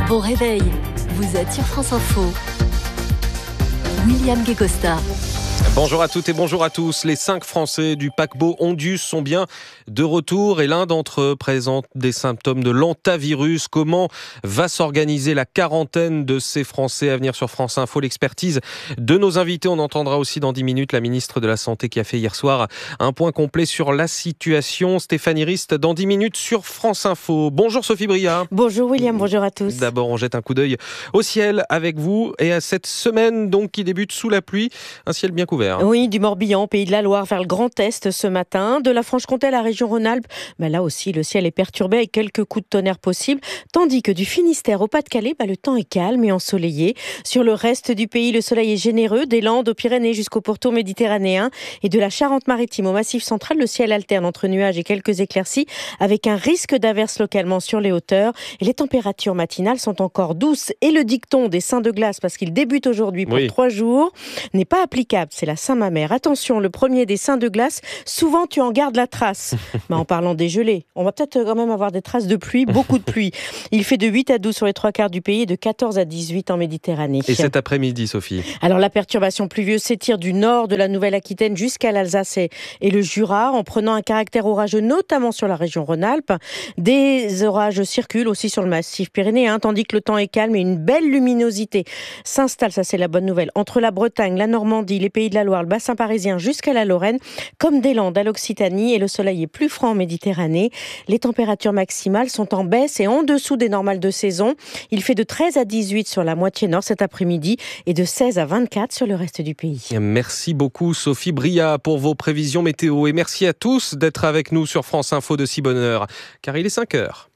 Bon réveil, vous êtes sur France Info. William Guécosta. Bonjour à toutes et bonjour à tous. Les 5 Français du paquebot Ondius sont bien de retour et l'un d'entre eux présente des symptômes de l'hantavirus. Comment va s'organiser la quarantaine de ces Français? À venir sur France Info, l'expertise de nos invités. On entendra aussi dans 10 minutes la ministre de la Santé qui a fait hier soir un point complet sur la situation. Stéphanie Rist dans 10 minutes sur France Info. Bonjour Sophie Bria. Bonjour William, bonjour à tous. D'abord, on jette un coup d'œil au ciel avec vous et à cette semaine donc qui débute sous la pluie. Un ciel bien couvert. Oui, du Morbihan, Pays de la Loire, vers le Grand Est ce matin. De la Franche-Comté à la région Rhône-Alpes, là aussi, le ciel est perturbé avec quelques coups de tonnerre possibles. Tandis que du Finistère au Pas-de-Calais, le temps est calme et ensoleillé. Sur le reste du pays, le soleil est généreux. Des Landes aux Pyrénées jusqu'au pourtour méditerranéen. Et de la Charente-Maritime au Massif central, le ciel alterne entre nuages et quelques éclaircies, avec un risque d'averse localement sur les hauteurs. Et les températures matinales sont encore douces. Et le dicton des seins de glace, parce qu'il débute aujourd'hui pour 3 jours, n'est pas applicable. C'est la Saint-Mamère. Attention, le premier des seins de glace, souvent tu en gardes la trace. En parlant des gelées, on va peut-être quand même avoir des traces de pluie, beaucoup de pluie. Il fait de 8 à 12 sur les 3 quarts du pays et de 14 à 18 en Méditerranée. Et cet après-midi, Sophie? Alors la perturbation pluvieuse s'étire du nord de la Nouvelle-Aquitaine jusqu'à l'Alsace et le Jura, en prenant un caractère orageux, notamment sur la région Rhône-Alpes. Des orages circulent aussi sur le massif pyrénéen, tandis que le temps est calme et une belle luminosité s'installe, ça c'est la bonne nouvelle, entre la Bretagne, la Normandie, les Pays de la Loire, le bassin parisien jusqu'à la Lorraine, comme des Landes à l'Occitanie, et le soleil est plus franc en Méditerranée. Les températures maximales sont en baisse et en dessous des normales de saison. Il fait de 13 à 18 sur la moitié nord cet après-midi et de 16 à 24 sur le reste du pays. Merci beaucoup Sophie Bria pour vos prévisions météo et merci à tous d'être avec nous sur France Info de si bonne heure, car il est 5 heures.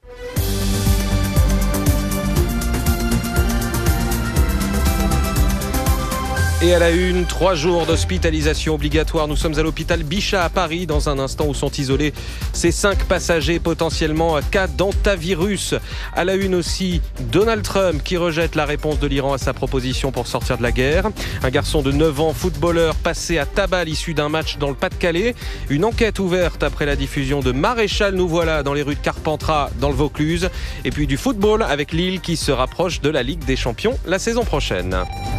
Et à la une, 3 jours d'hospitalisation obligatoire. Nous sommes à l'hôpital Bichat à Paris, dans un instant où sont isolés ces 5 passagers potentiellement cas d'hantavirus. À la une aussi, Donald Trump qui rejette la réponse de l'Iran à sa proposition pour sortir de la guerre. Un garçon de 9 ans, footballeur, passé à tabac à l'issue d'un match dans le Pas-de-Calais. Une enquête ouverte après la diffusion de Maréchal nous voilà dans les rues de Carpentras, dans le Vaucluse. Et puis du football avec Lille qui se rapproche de la Ligue des Champions la saison prochaine.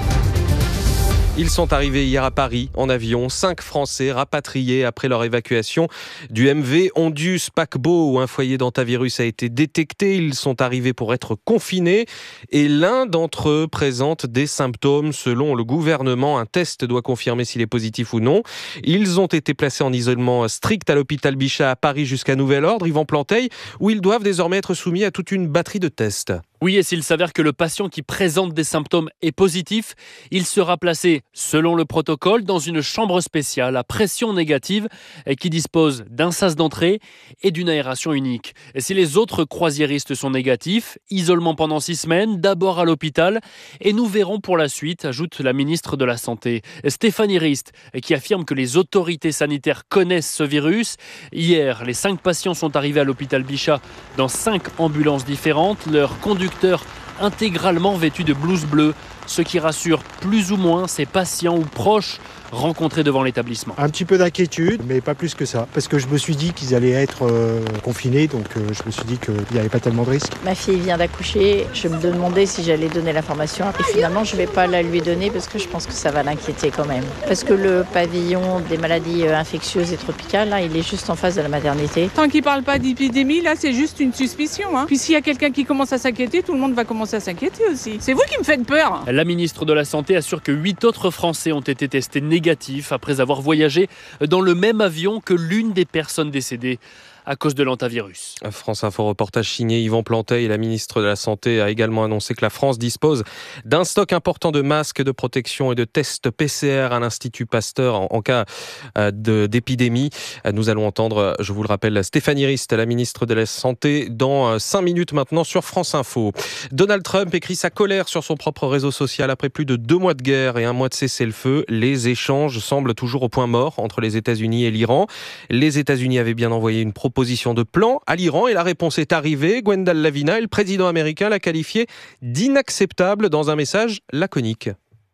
Ils sont arrivés hier à Paris en avion, 5 Français rapatriés après leur évacuation du MV Ondius paquebot où un foyer d'hantavirus a été détecté. Ils sont arrivés pour être confinés et l'un d'entre eux présente des symptômes. Selon le gouvernement, un test doit confirmer s'il est positif ou non. Ils ont été placés en isolement strict à l'hôpital Bichat à Paris jusqu'à nouvel ordre, Yvan Planteil, où ils doivent désormais être soumis à toute une batterie de tests. Oui, et s'il s'avère que le patient qui présente des symptômes est positif, il sera placé, selon le protocole, dans une chambre spéciale à pression négative qui dispose d'un sas d'entrée et d'une aération unique. Et si les autres croisiéristes sont négatifs, isolement pendant 6 semaines, d'abord à l'hôpital, et nous verrons pour la suite, ajoute la ministre de la Santé, Stéphanie Rist, qui affirme que les autorités sanitaires connaissent ce virus. Hier, les 5 patients sont arrivés à l'hôpital Bichat dans 5 ambulances différentes. Leur conducteur intégralement vêtu de blouse bleue, ce qui rassure plus ou moins ses patients ou proches rencontrés devant l'établissement. Un petit peu d'inquiétude, mais pas plus que ça. Parce que je me suis dit qu'ils allaient être confinés, donc je me suis dit qu'il n'y avait pas tellement de risques. Ma fille vient d'accoucher, je me demandais si j'allais donner l'information. Et finalement, je ne vais pas la lui donner parce que je pense que ça va l'inquiéter quand même. Parce que le pavillon des maladies infectieuses et tropicales, là, il est juste en face de la maternité. Tant qu'il ne parle pas d'épidémie, là, c'est juste une suspicion. Puis s'il y a quelqu'un qui commence à s'inquiéter, tout le monde va commencer à s'inquiéter aussi. C'est vous qui me faites peur. La ministre de la Santé assure que 8 autres Français ont été testés négatifs après avoir voyagé dans le même avion que l'une des personnes décédées à cause de l'hantavirus. France Info reportage signé Yvan Planteil. La ministre de la Santé a également annoncé que la France dispose d'un stock important de masques de protection et de tests PCR à l'Institut Pasteur en cas d'épidémie. Nous allons entendre, je vous le rappelle, Stéphanie Rist, la ministre de la Santé, dans 5 minutes maintenant sur France Info. Donald Trump écrit sa colère sur son propre réseau social après plus de 2 mois de guerre et 1 mois de cessez-le-feu. Les échanges semblent toujours au point mort entre les États-Unis et l'Iran. Les États-Unis avaient bien envoyé une proposition de plan à l'Iran et la réponse est arrivée. Gwendal Lavina, le président américain, l'a qualifié d'inacceptable dans un message laconique.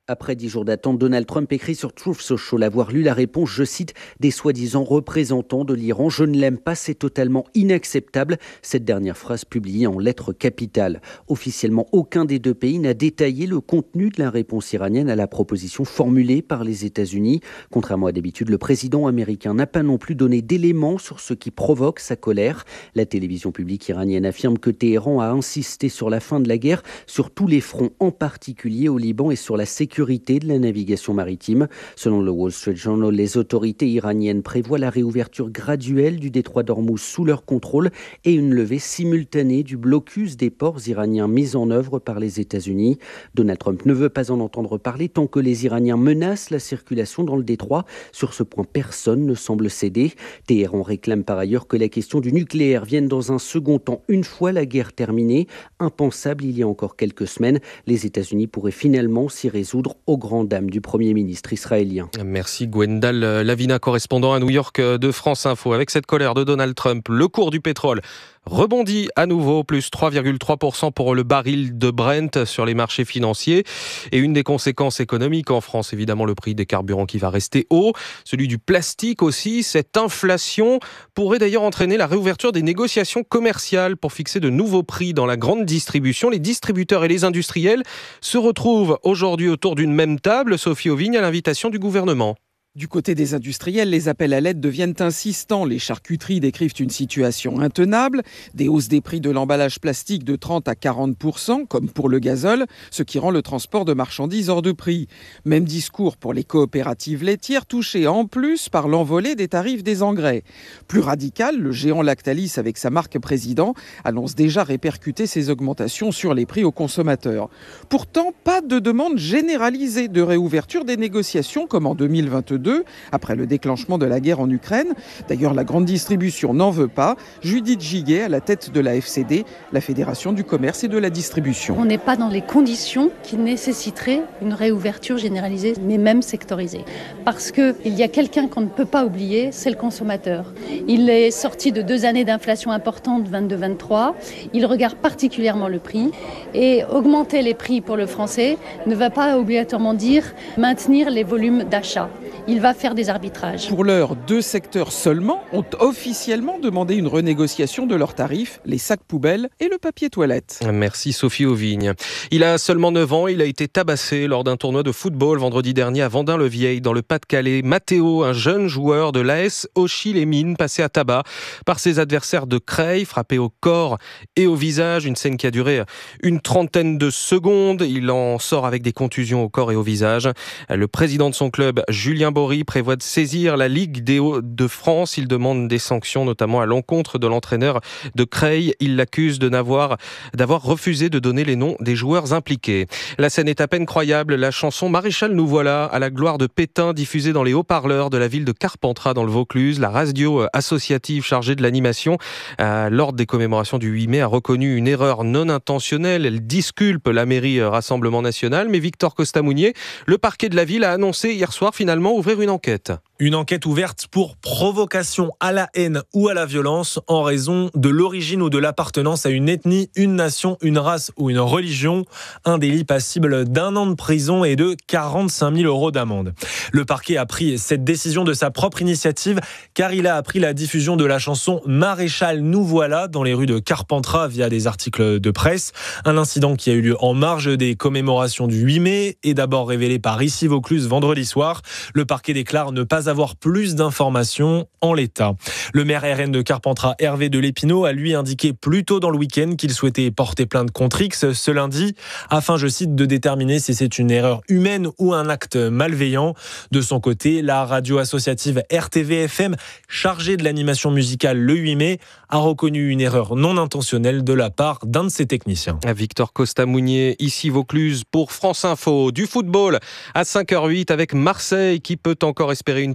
Après 10 jours d'attente, Donald Trump écrit sur Truth Social avoir lu la réponse, je cite, des soi-disant représentants de l'Iran. Je ne l'aime pas, c'est totalement inacceptable. Cette dernière phrase publiée en lettres capitales. Officiellement, aucun des deux pays n'a détaillé le contenu de la réponse iranienne à la proposition formulée par les États-Unis. Contrairement à d'habitude, le président américain n'a pas non plus donné d'éléments sur ce qui provoque sa colère. La télévision publique iranienne affirme que Téhéran a insisté sur la fin de la guerre sur tous les fronts, en particulier au Liban et sur la sécurité de la navigation maritime. Selon le Wall Street Journal, les autorités iraniennes prévoient la réouverture graduelle du détroit d'Ormuz sous leur contrôle et une levée simultanée du blocus des ports iraniens mis en œuvre par les États-Unis. Donald Trump ne veut pas en entendre parler tant que les Iraniens menacent la circulation dans le détroit. Sur ce point, personne ne semble céder. Téhéran réclame par ailleurs que la question du nucléaire vienne dans un second temps une fois la guerre terminée. Impensable il y a encore quelques semaines, les États-Unis pourraient finalement s'y résoudre aux grandes dames du Premier ministre israélien. Merci Gwendal Lavina, correspondant à New York de France Info. Avec cette colère de Donald Trump, le cours du pétrole rebondit à nouveau, plus 3,3% pour le baril de Brent sur les marchés financiers. Et une des conséquences économiques en France, évidemment, le prix des carburants qui va rester haut, celui du plastique aussi. Cette inflation pourrait d'ailleurs entraîner la réouverture des négociations commerciales pour fixer de nouveaux prix dans la grande distribution. Les distributeurs et les industriels se retrouvent aujourd'hui autour d'une même table. Sophie Auvigne, à l'invitation du gouvernement. Du côté des industriels, les appels à l'aide deviennent insistants. Les charcuteries décrivent une situation intenable, des hausses des prix de l'emballage plastique de 30 à 40%, comme pour le gazole, ce qui rend le transport de marchandises hors de prix. Même discours pour les coopératives laitières, touchées en plus par l'envolée des tarifs des engrais. Plus radical, le géant Lactalis, avec sa marque Président, annonce déjà répercuter ces augmentations sur les prix aux consommateurs. Pourtant, pas de demande généralisée de réouverture des négociations comme en 2022. Après le déclenchement de la guerre en Ukraine. D'ailleurs, la grande distribution n'en veut pas. Judith Giguet, à la tête de la FCD, la Fédération du commerce et de la distribution. On n'est pas dans les conditions qui nécessiteraient une réouverture généralisée, mais même sectorisée. Parce qu'il y a quelqu'un qu'on ne peut pas oublier, c'est le consommateur. Il est sorti de 2 années d'inflation importante, 22-23. Il regarde particulièrement le prix. Et augmenter les prix pour le Français ne va pas obligatoirement dire maintenir les volumes d'achat. Il va faire des arbitrages. Pour l'heure, 2 secteurs seulement ont officiellement demandé une renégociation de leurs tarifs, les sacs poubelles et le papier toilette. Merci Sophie Auvigne. Il a seulement 9 ans, il a été tabassé lors d'un tournoi de football vendredi dernier à Vendin-le-Vieil dans le Pas-de-Calais. Matteo, un jeune joueur de l'AS Auchy-les-Mines, passé à tabac par ses adversaires de Creil, frappé au corps et au visage. Une scène qui a duré une trentaine de secondes. Il en sort avec des contusions au corps et au visage. Le président de son club, Julien Bory, prévoit de saisir la Ligue des Hauts-de-France. Il demande des sanctions, notamment à l'encontre de l'entraîneur de Creil. Il l'accuse d'avoir refusé de donner les noms des joueurs impliqués. La scène est à peine croyable. La chanson Maréchal nous voilà, à la gloire de Pétain, diffusée dans les haut-parleurs de la ville de Carpentras dans le Vaucluse. La radio associative chargée de l'animation lors des commémorations du 8 mai a reconnu une erreur non intentionnelle. Elle disculpe la mairie Rassemblement National, mais Victor Costamounier, le parquet de la ville, a annoncé hier soir finalement ouvrir une enquête. Une enquête ouverte pour provocation à la haine ou à la violence en raison de l'origine ou de l'appartenance à une ethnie, une nation, une race ou une religion. Un délit passible d'1 an de prison et de 45 000 € d'amende. Le parquet a pris cette décision de sa propre initiative car il a appris la diffusion de la chanson Maréchal nous voilà dans les rues de Carpentras via des articles de presse. Un incident qui a eu lieu en marge des commémorations du 8 mai et d'abord révélé par Ici Vaucluse vendredi soir. Le parquet déclare ne pas avoir plus d'informations en l'état. Le maire RN de Carpentras, Hervé de Lépinot, a lui indiqué plus tôt dans le week-end qu'il souhaitait porter plainte contre X ce lundi, afin, je cite, de déterminer si c'est une erreur humaine ou un acte malveillant. De son côté, la radio associative RTV-FM, chargée de l'animation musicale le 8 mai, a reconnu une erreur non intentionnelle de la part d'un de ses techniciens. Victor Costamounier, ici Vaucluse pour France Info. Du football à 5h08 avec Marseille qui peut encore espérer une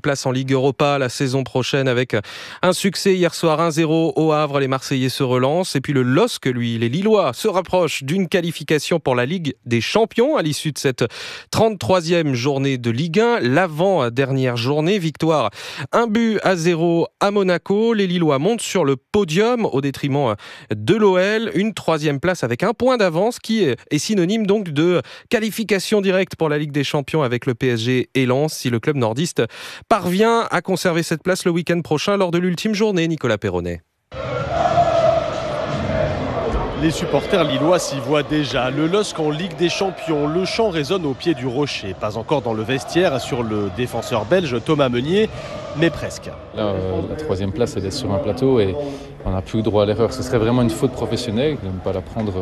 place en Ligue Europa la saison prochaine avec un succès hier soir 1-0 au Havre. Les Marseillais se relancent. Et puis le LOSC, lui, les Lillois, se rapprochent d'une qualification pour la Ligue des Champions à l'issue de cette 33e journée de Ligue 1. L'avant-dernière journée, victoire 1-0 à Monaco. Les Lillois montent sur le podium au détriment de l'OL. Une 3e place avec un point d'avance qui est synonyme donc de qualification directe pour la Ligue des Champions avec le PSG et Lens si le club nordiste parvient à conserver cette place le week-end prochain lors de l'ultime journée. Nicolas Perronnet. Les supporters lillois s'y voient déjà. Le LOSC en Ligue des Champions. Le chant résonne au pied du rocher. Pas encore dans le vestiaire sur le défenseur belge Thomas Meunier, mais presque. Là, la 3e place, elle est sur un plateau et on n'a plus droit à l'erreur. Ce serait vraiment une faute professionnelle de ne pas la prendre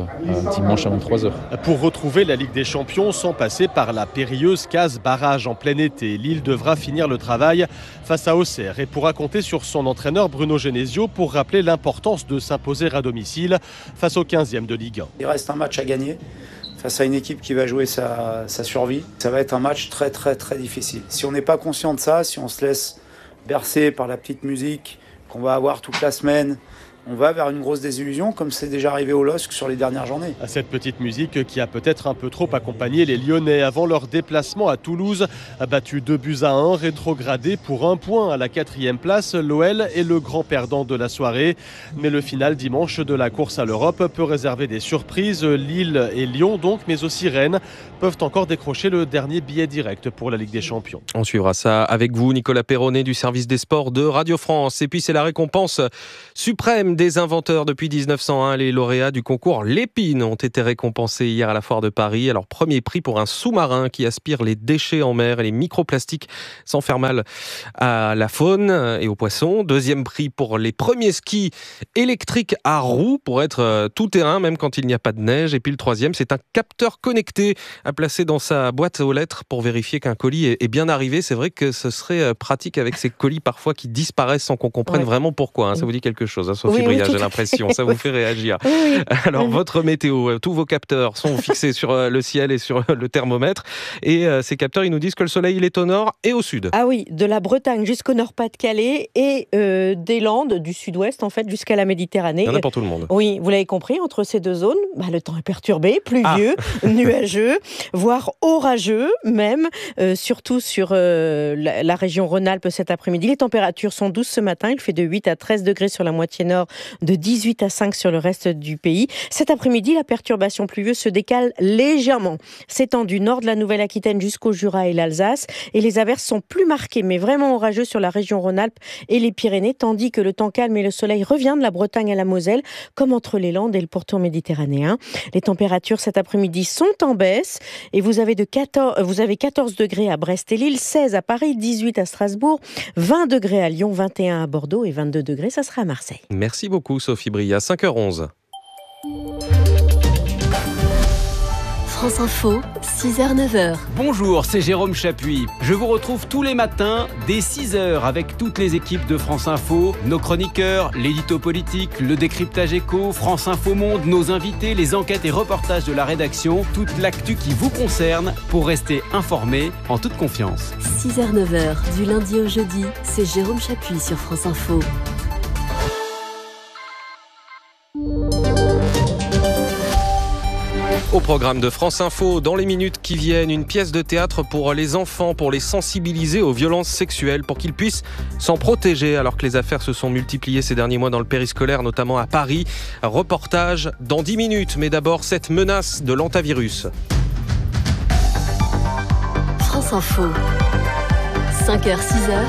un dimanche à 23h. Pour retrouver la Ligue des Champions sans passer par la périlleuse case barrage en plein été, Lille devra finir le travail face à Auxerre et pourra compter sur son entraîneur Bruno Genesio pour rappeler l'importance de s'imposer à domicile face au 15e de Ligue 1. Il reste un match à gagner face à une équipe qui va jouer sa survie. Ça va être un match très très très difficile. Si on n'est pas conscient de ça, si on se laisse bercer par la petite musique qu'on va avoir toute la semaine, on va vers une grosse désillusion comme c'est déjà arrivé au LOSC sur les dernières journées. Cette petite musique qui a peut-être un peu trop accompagné les Lyonnais avant leur déplacement à Toulouse, battu 2-1, rétrogradé pour 1 point à la 4e place. L'OL est le grand perdant de la soirée. Mais le final dimanche de la course à l'Europe peut réserver des surprises. Lille et Lyon donc, mais aussi Rennes peuvent encore décrocher le dernier billet direct pour la Ligue des Champions. On suivra ça avec vous, Nicolas Perronnet du service des sports de Radio France. Et puis c'est la récompense suprême des inventeurs depuis 1901. Les lauréats du concours Lépine ont été récompensés hier à la Foire de Paris. Alors, premier prix pour un sous-marin qui aspire les déchets en mer et les microplastiques sans faire mal à la faune et aux poissons. Deuxième prix pour les premiers skis électriques à roues pour être tout-terrain, même quand il n'y a pas de neige. Et puis le troisième, c'est un capteur connecté à placer dans sa boîte aux lettres pour vérifier qu'un colis est bien arrivé. C'est vrai que ce serait pratique avec ces colis parfois qui disparaissent sans qu'on comprenne vraiment pourquoi. Ça vous dit quelque chose, hein, Sophie Bria, j'ai l'impression. Ça vous fait réagir. Oui. Alors, votre météo, tous vos capteurs sont fixés sur le ciel et sur le thermomètre. Et ces capteurs, ils nous disent que le soleil, il est au nord et au sud. Ah oui, de la Bretagne jusqu'au Nord-Pas-de-Calais et des Landes, du sud-ouest, en fait, jusqu'à la Méditerranée. Il y en a pour tout le monde. Oui, vous l'avez compris, entre ces deux zones, le temps est perturbé, pluvieux, nuageux, voire orageux même, surtout sur la région Rhône-Alpes cet après-midi. Les températures sont douces ce matin. Il fait de 8 à 13 degrés sur la moitié nord, de 18 à 5 sur le reste du pays. Cet après-midi, la perturbation pluvieuse se décale légèrement, s'étend du nord de la Nouvelle-Aquitaine jusqu'au Jura et l'Alsace. Et les averses sont plus marquées, mais vraiment orageuses sur la région Rhône-Alpes et les Pyrénées, tandis que le temps calme et le soleil revient de la Bretagne à la Moselle, comme entre les Landes et le pourtour méditerranéen. Les températures cet après-midi sont en baisse et vous avez 14 degrés à Brest et Lille, 16 à Paris, 18 à Strasbourg, 20 degrés à Lyon, 21 à Bordeaux et 22 degrés, ça sera à Marseille. Merci beaucoup Sophie Bria, 5h11. France Info, 6h-9h. Bonjour, c'est Jérôme Chapuis. Je vous retrouve tous les matins dès 6h avec toutes les équipes de France Info, nos chroniqueurs, l'édito politique, le décryptage éco, France Info Monde, nos invités, les enquêtes et reportages de la rédaction, toute l'actu qui vous concerne pour rester informé en toute confiance. 6h-9h, du lundi au jeudi, c'est Jérôme Chapuis sur France Info. Au programme de France Info, dans les minutes qui viennent, une pièce de théâtre pour les enfants, pour les sensibiliser aux violences sexuelles, pour qu'ils puissent s'en protéger alors que les affaires se sont multipliées ces derniers mois dans le périscolaire, notamment à Paris. Reportage dans 10 minutes, mais d'abord cette menace de l'hantavirus. France Info, 5h, 6h,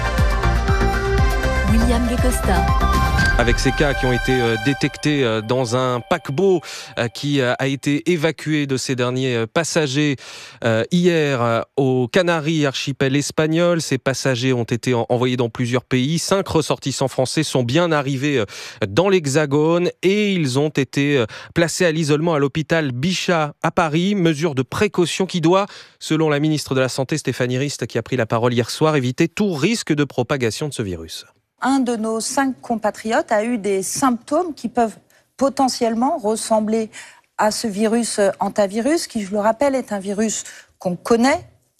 William Guécosta. Avec ces cas qui ont été détectés dans un paquebot qui a été évacué de ses derniers passagers hier aux Canaries, archipel espagnol. Ces passagers ont été envoyés dans plusieurs pays. 5 ressortissants français sont bien arrivés dans l'Hexagone et ils ont été placés à l'isolement à l'hôpital Bichat à Paris. Mesure de précaution qui doit, selon la ministre de la Santé Stéphanie Rist, qui a pris la parole hier soir, éviter tout risque de propagation de ce virus. Un de nos 5 compatriotes a eu des symptômes qui peuvent potentiellement ressembler à ce virus hantavirus, qui, je le rappelle, est un virus qu'on connaît,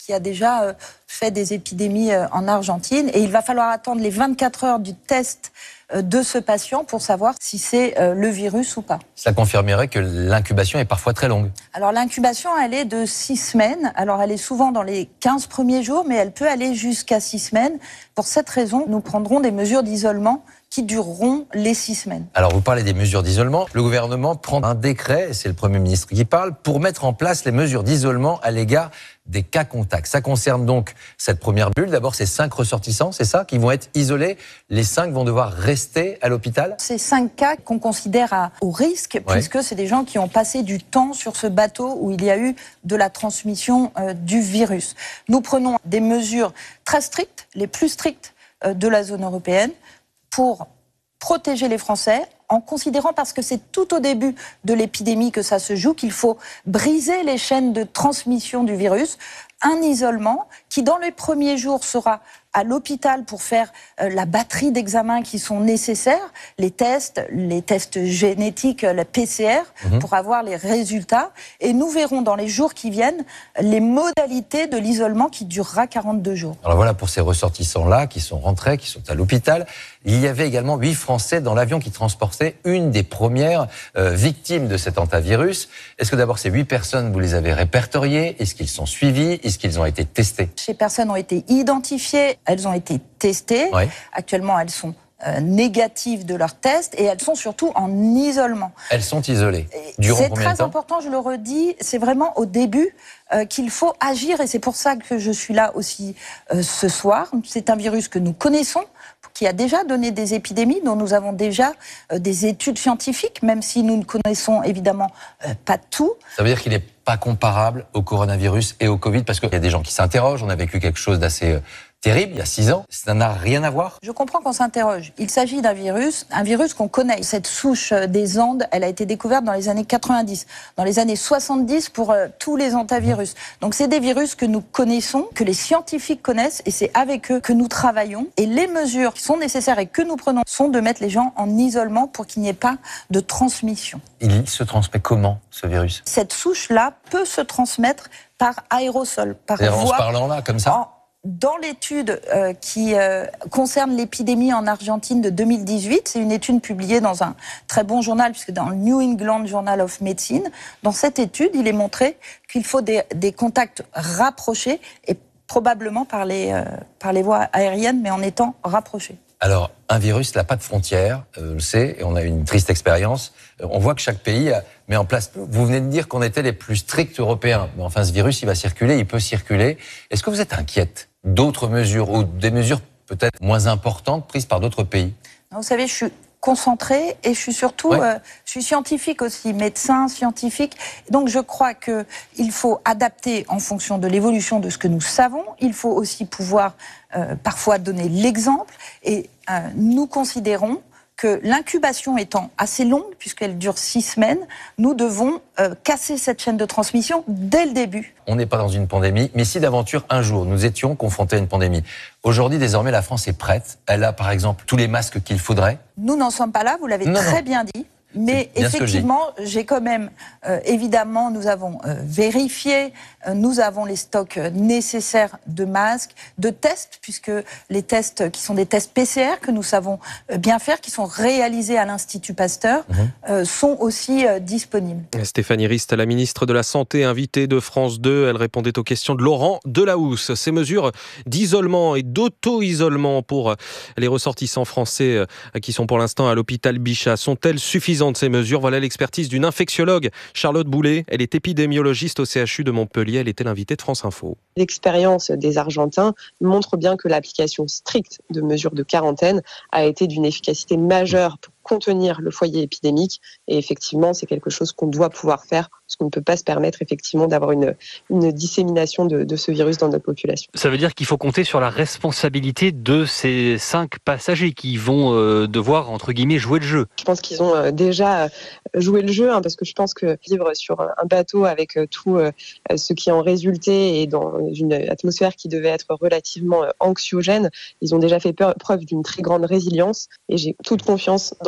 qui a déjà fait des épidémies en Argentine. Et il va falloir attendre les 24 heures du test de ce patient pour savoir si c'est le virus ou pas. Ça confirmerait que l'incubation est parfois très longue. Alors l'incubation, elle est de 6 semaines. Alors elle est souvent dans les 15 premiers jours, mais elle peut aller jusqu'à 6 semaines. Pour cette raison, nous prendrons des mesures d'isolement qui dureront les 6 semaines. Alors vous parlez des mesures d'isolement. Le gouvernement prend un décret, c'est le Premier ministre qui parle, pour mettre en place les mesures d'isolement à l'égard des cas contacts. Ça concerne donc cette première bulle. D'abord, ces 5 ressortissants, c'est ça, qui vont être isolés. Les 5 vont devoir rester à l'hôpital. Ces 5 cas qu'on considère au risque, puisque c'est des gens qui ont passé du temps sur ce bateau où il y a eu de la transmission du virus. Nous prenons des mesures très strictes, les plus strictes de la zone européenne, pour protéger les Français, en considérant, parce que c'est tout au début de l'épidémie que ça se joue, qu'il faut briser les chaînes de transmission du virus, un isolement qui, dans les premiers jours, sera à l'hôpital pour faire la batterie d'examens qui sont nécessaires, les tests génétiques, la PCR, pour avoir les résultats. Et nous verrons dans les jours qui viennent les modalités de l'isolement qui durera 42 jours. Alors voilà pour ces ressortissants-là qui sont rentrés, qui sont à l'hôpital. Il y avait également 8 Français dans l'avion qui transportait une des premières victimes de cet hantavirus. Est-ce que d'abord ces 8 personnes, vous les avez répertoriées? Est-ce qu'ils sont suivis? Est-ce qu'ils ont été testés? Ces personnes ont été identifiées, elles ont été testées. Oui. Actuellement, elles sont négatives de leurs tests et elles sont surtout en isolement. Elles sont isolées. Durant combien de temps ? C'est très important, je le redis, c'est vraiment au début qu'il faut agir et c'est pour ça que je suis là aussi ce soir. C'est un virus que nous connaissons, qui a déjà donné des épidémies, dont nous avons déjà des études scientifiques, même si nous ne connaissons évidemment pas tout. Ça veut dire qu'il n'est pas comparable au coronavirus et au Covid, parce qu'il y a des gens qui s'interrogent, on a vécu quelque chose d'assez terrible il y a 6 ans, ça n'a rien à voir. Je comprends qu'on s'interroge. Il s'agit d'un virus qu'on connaît. Cette souche des Andes, elle a été découverte dans les années 90, dans les années 70 pour tous les hantavirus. Donc c'est des virus que nous connaissons, que les scientifiques connaissent, et c'est avec eux que nous travaillons. Et les mesures qui sont nécessaires et que nous prenons sont de mettre les gens en isolement pour qu'il n'y ait pas de transmission. Il se transmet comment, ce virus ? Cette souche-là peut se transmettre par aérosol, par voie. En se parlant là, comme ça ? Dans l'étude qui concerne l'épidémie en Argentine de 2018, c'est une étude publiée dans un très bon journal, puisque dans le New England Journal of Medicine, dans cette étude, il est montré qu'il faut des contacts rapprochés et probablement par les voies aériennes, mais en étant rapprochés. Alors, un virus n'a pas de frontières, on le sait, et on a une triste expérience. On voit que chaque pays met en place... Vous venez de dire qu'on était les plus stricts européens. Mais enfin, ce virus, il va circuler, il peut circuler. Est-ce que vous êtes inquiète d'autres mesures, ou des mesures peut-être moins importantes prises par d'autres pays ? Vous savez, je suis concentrée et je suis surtout je suis scientifique aussi, médecin, scientifique. Donc je crois qu'il faut adapter en fonction de l'évolution de ce que nous savons. Il faut aussi pouvoir parfois donner l'exemple. Et nous considérons que l'incubation étant assez longue, puisqu'elle dure 6 semaines, nous devons casser cette chaîne de transmission dès le début. On n'est pas dans une pandémie, mais si d'aventure, un jour, nous étions confrontés à une pandémie. Aujourd'hui, désormais, la France est prête. Elle a, par exemple, tous les masques qu'il faudrait. Nous n'en sommes pas là, vous l'avez très bien dit. Mais effectivement, j'ai quand même, évidemment, nous avons vérifié, nous avons les stocks nécessaires de masques, de tests, puisque les tests qui sont des tests PCR que nous savons bien faire, qui sont réalisés à l'Institut Pasteur, sont aussi disponibles. Stéphanie Rist, la ministre de la Santé, invitée de France 2, elle répondait aux questions de Laurent Delahousse. Ces mesures d'isolement et d'auto-isolement pour les ressortissants français qui sont pour l'instant à l'hôpital Bichat sont-elles suffisantes? Ces mesures. Voilà l'expertise d'une infectiologue, Charlotte Boulet. Elle est épidémiologiste au CHU de Montpellier. Elle était l'invitée de France Info. L'expérience des Argentins montre bien que l'application stricte de mesures de quarantaine a été d'une efficacité majeure pour contenir le foyer épidémique. Et effectivement, c'est quelque chose qu'on doit pouvoir faire, parce qu'on ne peut pas se permettre effectivement d'avoir une dissémination de ce virus dans notre population. Ça veut dire qu'il faut compter sur la responsabilité de ces 5 passagers qui vont devoir, entre guillemets, jouer le jeu. Je pense qu'ils ont déjà joué le jeu, parce que je pense que vivre sur un bateau avec tout ce qui en résultait et dans une atmosphère qui devait être relativement anxiogène, ils ont déjà fait preuve d'une très grande résilience et j'ai toute confiance dans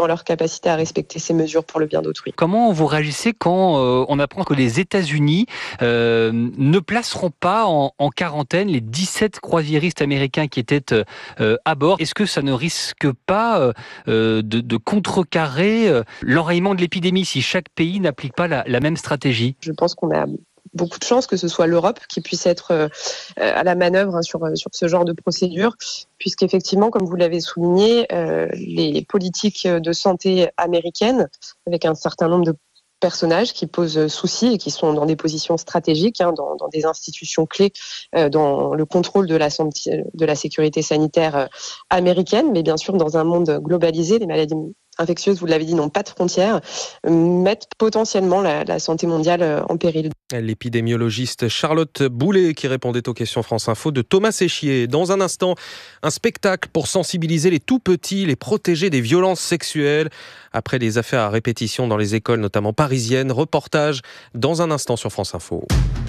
leur capacité à respecter ces mesures pour le bien d'autrui. Comment vous réagissez quand on apprend que les États-Unis ne placeront pas en quarantaine les 17 croisiéristes américains qui étaient à bord? Est-ce que ça ne risque pas de contrecarrer l'enrayement de l'épidémie si chaque pays n'applique pas la même stratégie? Je pense qu'on a beaucoup de chance que ce soit l'Europe qui puisse être à la manœuvre sur ce genre de procédure, puisqu'effectivement, comme vous l'avez souligné, les politiques de santé américaines, avec un certain nombre de personnages qui posent souci et qui sont dans des positions stratégiques, dans des institutions clés, dans le contrôle de la sécurité sanitaire américaine, mais bien sûr dans un monde globalisé, les maladies infectieuses, vous l'avez dit, n'ont pas de frontières, mettent potentiellement la santé mondiale en péril. L'épidémiologiste Charlotte Boulet qui répondait aux questions France Info de Thomas Séchier. Dans un instant, un spectacle pour sensibiliser les tout-petits, les protéger des violences sexuelles. Après les affaires à répétition dans les écoles, notamment parisiennes, reportage dans un instant sur France Info.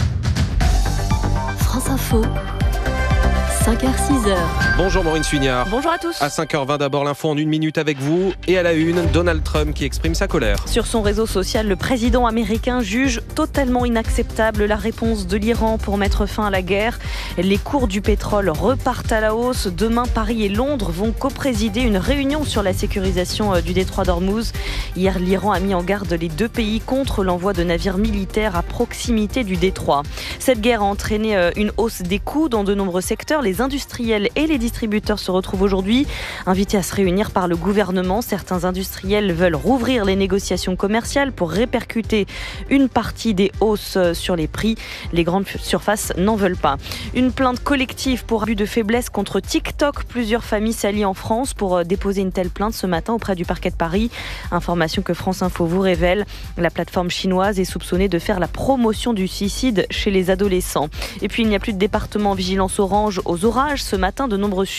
France Info. 5h-6h. Bonjour Maureen Suignard. Bonjour à tous. À 5h20 d'abord l'info en 1 minute avec vous. Et à la une, Donald Trump qui exprime sa colère. Sur son réseau social, le président américain juge totalement inacceptable la réponse de l'Iran pour mettre fin à la guerre. Les cours du pétrole repartent à la hausse. Demain, Paris et Londres vont coprésider une réunion sur la sécurisation du détroit d'Ormuz. Hier, l'Iran a mis en garde les deux pays contre l'envoi de navires militaires à proximité du détroit. Cette guerre a entraîné une hausse des coûts dans de nombreux secteurs. Les industriels et les distributeurs se retrouvent aujourd'hui invités à se réunir par le gouvernement. Certains industriels veulent rouvrir les négociations commerciales pour répercuter une partie des hausses sur les prix. Les grandes surfaces n'en veulent pas. Une plainte collective pour abus de faiblesse contre TikTok. Plusieurs familles s'allient en France pour déposer une telle plainte ce matin auprès du parquet de Paris. Information que France Info vous révèle. La plateforme chinoise est soupçonnée de faire la promotion du suicide chez les adolescents. Et puis il n'y a plus de département en vigilance orange aux orages. Ce matin, de nombreux